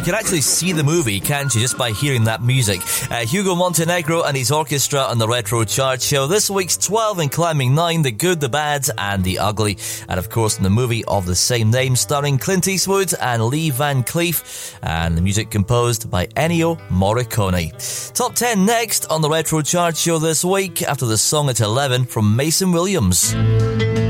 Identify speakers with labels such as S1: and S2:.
S1: you can actually see the movie, can't you, just by hearing that music. Hugo Montenegro and his orchestra on the Retro Chart Show. This week's 12 and climbing 9, The Good, the Bad and the Ugly. And of course in the movie of the same name, starring Clint Eastwood and Lee Van Cleef, and the music composed by Ennio Morricone. Top 10 next on the Retro Chart Show this week, after the song at 11 from Mason Williams.